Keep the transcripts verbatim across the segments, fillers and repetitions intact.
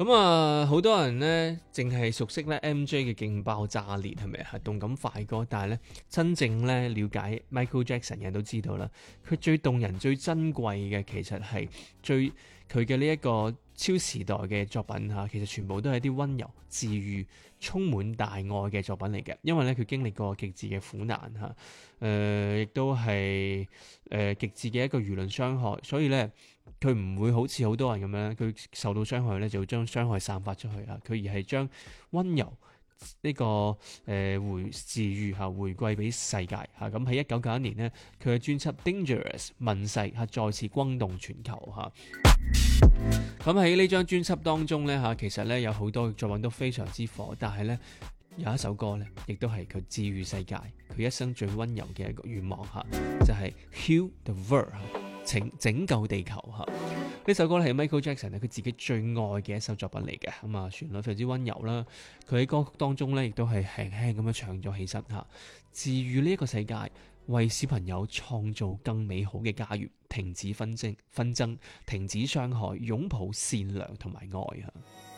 咁啊，好多人呢，淨係熟悉咧 M J 嘅勁爆炸裂係咪啊？動感快歌，但係咧真正咧了解 Michael Jackson 嘅人都知道啦，佢最動人、最珍貴嘅其實係最佢嘅呢一個超時代嘅作品嚇，其實全部都係一啲溫柔、治愈、充滿大愛嘅作品嚟嘅。因為咧佢經歷過極致嘅苦難嚇，誒、呃、亦都係誒極致嘅一個輿論傷害，所以咧佢唔會好似好多人咁樣，佢受到傷害咧就會將傷害散發出去啊，佢而係將溫柔呢、這個誒、呃、回治愈嚇回歸俾世界嚇。咁喺一九九一年呢，佢嘅專輯《Dangerous》問世嚇，再次轟動全球嚇。咁喺呢張專輯當中呢，嚇，其實呢有好多作品都非常之火，但係呢有一首歌呢，亦都係佢治愈世界，佢一生最溫柔嘅一個願望嚇，就係、是、Heal the World 拯拯救地球嚇。呢首歌咧係 Michael Jackson 佢自己最愛嘅一首作品嚟嘅，咁啊旋律非常之溫柔啦。佢喺歌曲當中咧亦都係輕輕咁樣唱咗起身嚇，治愈呢一個世界，為小朋友創造更美好嘅家園，停止紛爭紛爭，停止傷害，擁抱善良同埋愛嚇。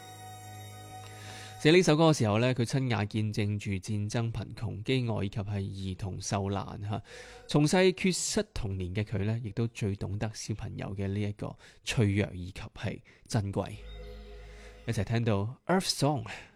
寫呢首歌嘅時候呢，佢親眼見證住戰爭、貧窮、飢餓以及係兒童受難嚇。從細缺失童年嘅佢呢，亦都最懂得小朋友嘅呢一個脆弱以及係珍貴。一齊聽到 Earth Song。